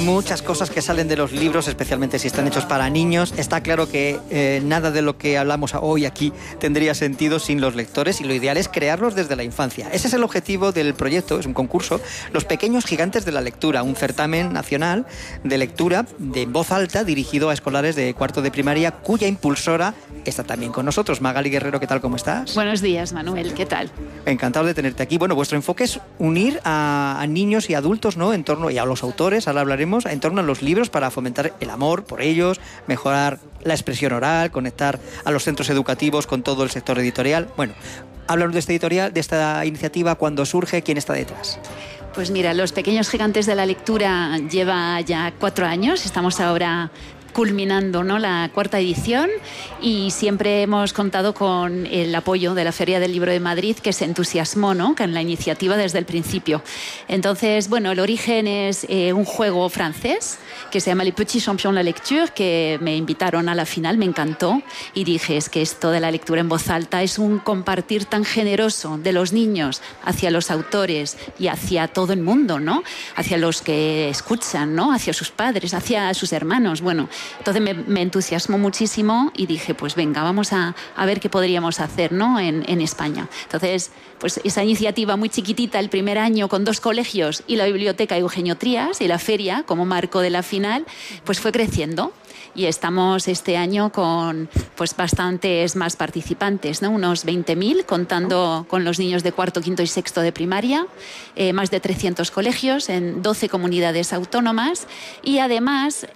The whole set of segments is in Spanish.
muchas cosas que salen de los libros, especialmente si están hechos para niños. Está claro que nada de lo que hablamos hoy aquí tendría sentido sin los lectores y lo ideal es crearlos desde la infancia. Ese es el objetivo del proyecto, es un concurso, Los Pequeños Gigantes de la Lectura, un certamen nacional de lectura de voz alta dirigido a escolares de cuarto de primaria, cuya impulsora está también con nosotros. Magali Guerrero, ¿qué tal? ¿Cómo estás? Buenos días, Manuel, ¿qué tal? Encantado de tenerte aquí. Bueno, vuestro enfoque es unir a niños y adultos, ¿no? En torno, y a los autores, ahora hablaremos, en torno a los libros para fomentar el amor por ellos, mejorar la expresión oral, conectar a los centros educativos con todo el sector editorial. Bueno, háblanos de esta editorial, de esta iniciativa, cuándo surge, quién está detrás. Pues mira, Los Pequeños Gigantes de la Lectura lleva ya 4 años, estamos ahora culminando, ¿no?, la 4ª edición y siempre hemos contado con el apoyo de la Feria del Libro de Madrid, que se entusiasmó, ¿no?, con la iniciativa desde el principio. Entonces, bueno, el origen es un juego francés que se llama Les Petits Champions de la Lecture, que me invitaron a la final, me encantó y dije, es que esto de la lectura en voz alta es un compartir tan generoso de los niños hacia los autores y hacia todo el mundo, ¿no?, hacia los que escuchan, ¿no?, hacia sus padres, hacia sus hermanos. Bueno, entonces me entusiasmó muchísimo y dije, pues venga, vamos a ver qué podríamos hacer, ¿no?, en España. Entonces, pues esa iniciativa muy chiquitita, el primer año con 2 colegios y la biblioteca Eugenio Trías y la feria como marco de la final, pues fue creciendo. Y estamos este año con pues bastantes más participantes, ¿no? Unos 20.000, contando con los niños de cuarto, quinto y sexto de primaria, más de 300 colegios en 12 comunidades autónomas y además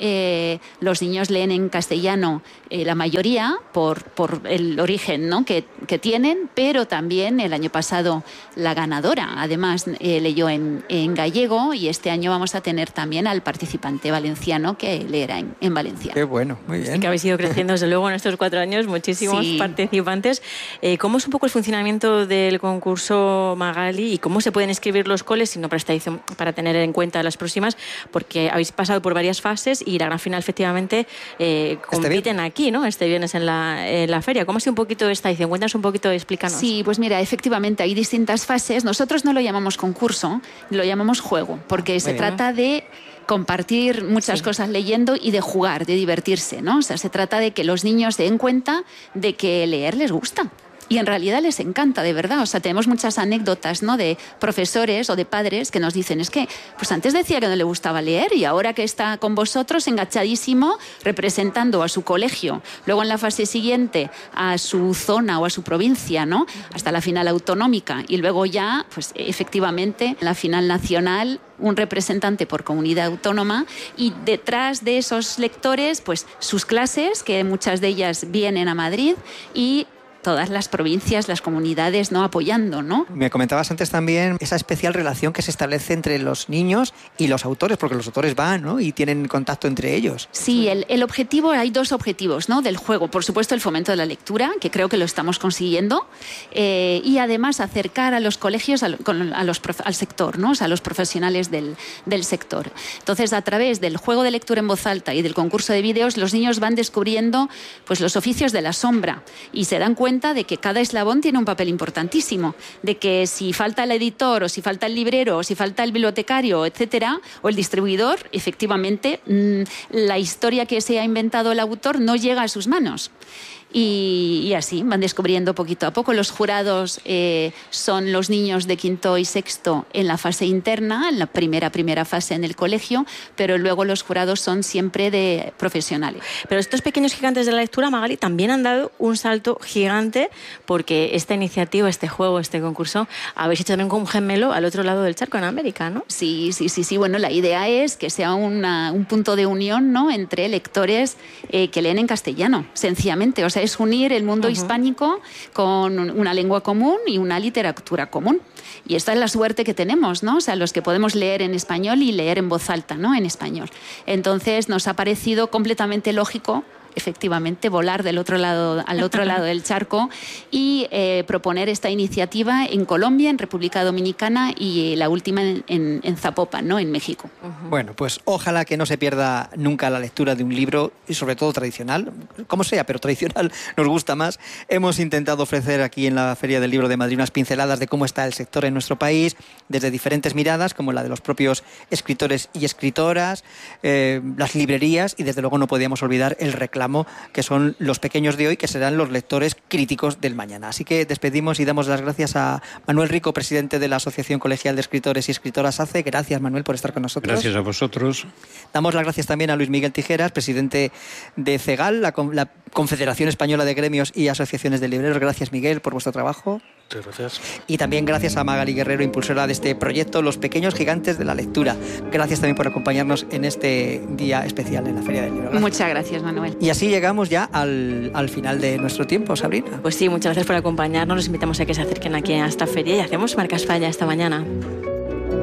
los niños leen en castellano la mayoría por el origen, ¿no?, que tienen, pero también el año pasado la ganadora además leyó en gallego y este año vamos a tener también al participante valenciano que leerá en valenciano. Qué bueno, muy bien. Sí, que habéis ido creciendo desde luego en estos 4 años, muchísimos participantes. ¿Cómo es un poco el funcionamiento del concurso, Magali, y cómo se pueden inscribir los coles, sino para esta edición, para tener en cuenta las próximas? Porque habéis pasado por varias fases y la gran final efectivamente compiten aquí, ¿no?, este viernes en la feria. ¿Cómo ha sido un poquito esta edición? Cuéntanos un poquito, explícanos. Sí, pues mira, efectivamente hay distintas fases. Nosotros no lo llamamos concurso, lo llamamos juego, porque se trata de compartir muchas cosas leyendo y de jugar, de divertirse, ¿no? O sea, se trata de que los niños se den cuenta de que leer les gusta. Y en realidad les encanta, de verdad. O sea, tenemos muchas anécdotas, ¿no?, de profesores o de padres que nos dicen, es que pues antes decía que no le gustaba leer y ahora que está con vosotros enganchadísimo representando a su colegio, luego en la fase siguiente a su zona o a su provincia, ¿no?, hasta la final autonómica y luego ya, pues efectivamente, la final nacional, un representante por comunidad autónoma y detrás de esos lectores, pues sus clases, que muchas de ellas vienen a Madrid y todas las provincias, las comunidades, ¿no?, apoyando, ¿no? Me comentabas antes también esa especial relación que se establece entre los niños y los autores, porque los autores van, ¿no?, y tienen contacto entre ellos. Sí, el objetivo, hay 2 objetivos, ¿no?, del juego. Por supuesto, el fomento de la lectura, que creo que lo estamos consiguiendo, y además acercar a los colegios al sector, ¿no?, o sea, a los profesionales del sector. Entonces, a través del juego de lectura en voz alta y del concurso de vídeos, los niños van descubriendo pues los oficios de la sombra y se dan cuenta de que cada eslabón tiene un papel importantísimo, de que si falta el editor o si falta el librero o si falta el bibliotecario, etcétera, o el distribuidor, efectivamente la historia que se ha inventado el autor no llega a sus manos. Y así van descubriendo poquito a poco. Los jurados son los niños de quinto y sexto en la fase interna, en la primera fase en el colegio, pero luego los jurados son siempre de profesionales. Pero estos pequeños gigantes de la lectura, Magali, también han dado un salto gigante porque esta iniciativa, este juego, este concurso, habéis hecho también con un gemelo al otro lado del charco, en América, ¿no? Sí. Bueno, la idea es que sea un punto de unión, ¿no?, entre lectores que leen en castellano, sencillamente. O sea, es unir el mundo hispánico con una lengua común y una literatura común. Y esta es la suerte que tenemos, ¿no? O sea, los que podemos leer en español y leer en voz alta, ¿no?, en español. Entonces, nos ha parecido completamente lógico efectivamente, volar al otro lado del charco y proponer esta iniciativa en Colombia, en República Dominicana y la última en Zapopan, ¿no?, en México. Bueno, pues ojalá que no se pierda nunca la lectura de un libro, y sobre todo tradicional, como sea, pero tradicional nos gusta más. Hemos intentado ofrecer aquí en la Feria del Libro de Madrid unas pinceladas de cómo está el sector en nuestro país, desde diferentes miradas, como la de los propios escritores y escritoras, las librerías, y desde luego no podíamos olvidar el reclamo que son los pequeños de hoy, que serán los lectores críticos del mañana. Así que despedimos y damos las gracias a Manuel Rico, presidente de la Asociación Colegial de Escritores y Escritoras ACE. Gracias, Manuel, por estar con nosotros. Gracias a vosotros. Damos las gracias también a Luis Miguel Tijeras, presidente de CEGAL, la Confederación Española de Gremios y Asociaciones de Libreros. Gracias, Miguel, por vuestro trabajo. Muchas gracias. Y también gracias a Magali Guerrero, impulsora de este proyecto Los Pequeños Gigantes de la Lectura. Gracias también por acompañarnos en este día especial en la Feria del Libro. Gracias. Muchas gracias, Manuel. Y así llegamos ya al final de nuestro tiempo, Sabrina. Pues sí, muchas gracias por acompañarnos. Los invitamos a que se acerquen aquí a esta feria y hacemos Marcas Falla esta mañana.